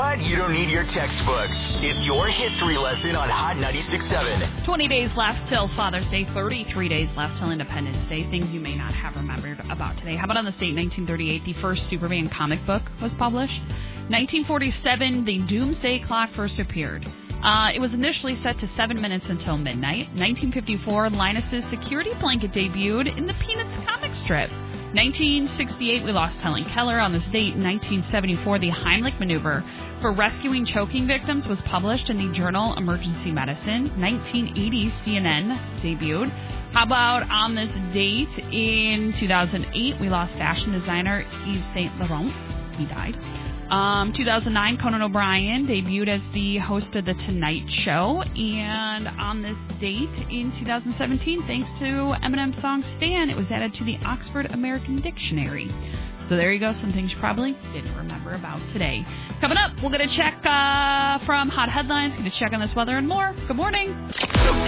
what? You don't need your textbooks. It's your history lesson on Hot 96.7. 20 days left till Father's Day, 33 days left till Independence Day. Things you may not have remembered about today. How about on this date, 1938, the first Superman comic book was published? 1947, the Doomsday Clock first appeared. It was initially set to 7 minutes until midnight. 1954, Linus's security blanket debuted in the Peanuts comic strip. 1968, we lost Helen Keller. On this date, 1974, the Heimlich maneuver for rescuing choking victims was published in the journal Emergency Medicine. 1980, CNN debuted. How about on this date, in 2008, we lost fashion designer Yves Saint Laurent. He died. 2009, Conan O'Brien debuted as the host of The Tonight Show. And on this date in 2017, thanks to Eminem's song Stan, it was added to the Oxford American Dictionary. So there you go, some things you probably didn't remember about today. Coming up, we'll get a check from Hot Headlines, get a check on this weather and more. Good morning.